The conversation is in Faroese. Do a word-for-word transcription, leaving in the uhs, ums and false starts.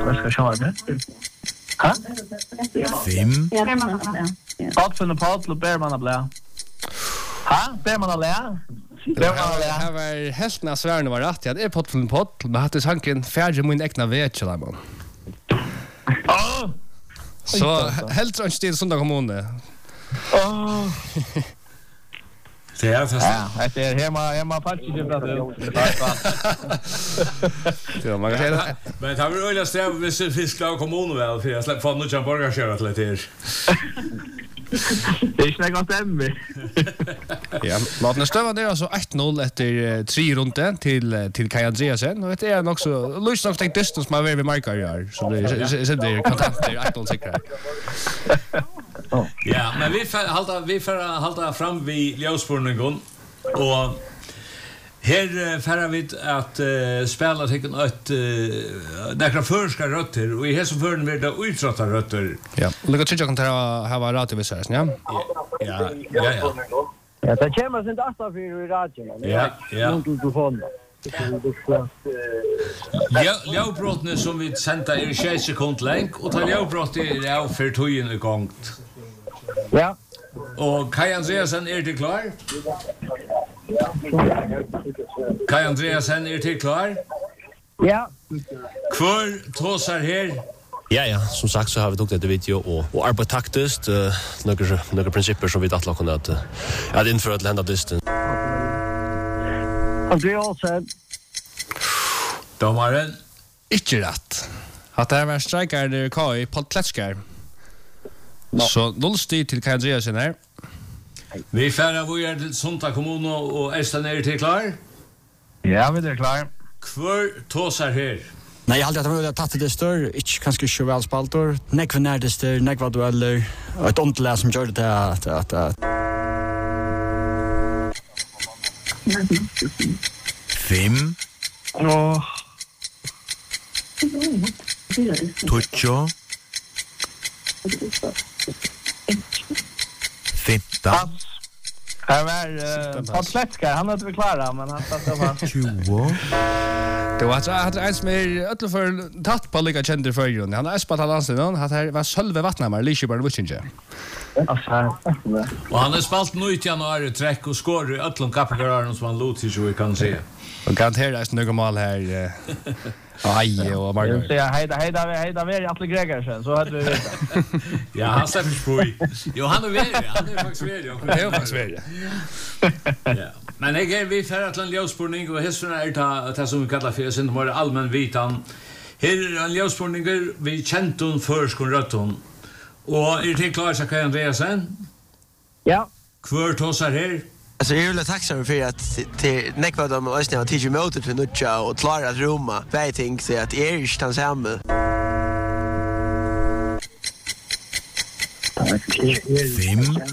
Vad ska jag köra det? Ha? Fem. Potfen och potl och bärmanna blä. Ha? Bärmanna blä? Bärmanna blä. Här var hälften av svärna var rätt. Ja, det är potfen och potl. Men hade tanken färdig min egna vet så där man. Åh! Så helt och stil söndag kommune. Åh! Det är fast. Ja, det är hemma hemma faktiskt det bra. Ja, man kan säga. Men det har vi öliga sträv med fisklag kommun väl för jag släpper få några hamburgerköra till det. Det är snägt att ämne. Ja, maten stövar det alltså ett noll efter tre runder till till Kai Andreasen och det är också lust nog tänkt distance man vill marka här så det är det är kontant det är ett noll säkert. Ja, men vi får hålla vi får hålla fram vi Ljósborningen och här färra vi att uh, spela tecken ett uh, några förska rötter och i här så förn vi det utsatta rötter. Ja, lukka tjocka kan ta ha var rätt vid sås, ja. Ja, ja, ja. Ja, det kommer sen åtta för i radion. Ja, ja. Du du får. Ja, Ljósbrottne som vi sända i tjugo sekund länk och tar Ljósbrott är av för tojen i gång. Ja. Och Kai Andreasen är det klar? Kai Andreasen är det klar? Ja. Kvar tåsar här. Ja, ja, som sagt så har vi tagit ett video och och arbetat taktiskt uh, några några principer som vi att la kunna att uh, ja, inför att lända distans. Andreasen. Domaren. Ikke rätt. Att det här var striker där Kai Paul Kletskar. Så noll stig till Kai Andreasen här. Vi färra vi är till Sunta kommun och Estan är till klar? Ja, vi är klar. Kvar tåsar här. Nej, jag hade att jag tagit det större, inte kanske så väl spaltor. Näck var närmast, näck var dueller. Och ett omtläs som gör det att att att Fem. Åh. Tucho. Femton. Här var Paul Kletskar, han hade vi klara men han satt fast. Tjugo. Det var att en som är öll för tatt på lika känd för ju. Han har spelat landslaget någon, han har var Sölve Vattnamar, Liseberg Witchinge. Alltså. Och han har spalt nu i januari träck och skor i öllum kapikarar som han låt sig så vi kan se. Och garanterat några mål här. Aj och Margot. Jag säger hejda hejda hejda vi Atle Gregersen så hade vi vet. Ja, han släpper spoj. Jo, han är väl, han är faktiskt väl. Det är faktiskt väl. Ja. Men jag är vi för att en Ljósborning och hästarna är det som vi kallar för sin var allmän vitan. Här är en Ljósborning vi kenton förskon rötton. Och är det klart så kan Andreasen? Ja. Kvör tossar här. Alltså jag är väldigt tacksam för att till nekva de och östna tio minuter till nutcha och klara att rumma. Jag tänker så att är inte han samma. Fem.